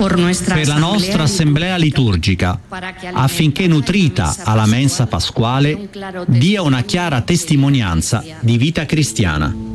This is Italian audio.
per la nostra assemblea liturgica, affinché nutrita alla mensa pasquale dia una chiara testimonianza di vita cristiana.